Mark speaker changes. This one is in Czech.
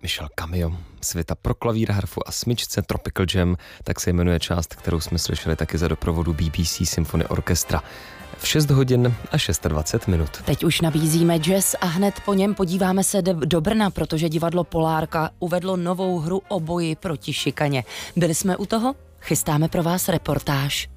Speaker 1: Michel Camio, Svita pro klavír, harfu a smyčce, Tropical Jam, tak se jmenuje část, kterou jsme slyšeli taky za doprovodu BBC Symphony Orchestra. V 6 hodin a 26 minut.
Speaker 2: Teď už nabízíme jazz a hned po něm podíváme se do Brna, protože divadlo Polárka uvedlo novou hru o boji proti šikaně. Byli jsme u toho? Chystáme pro vás reportáž.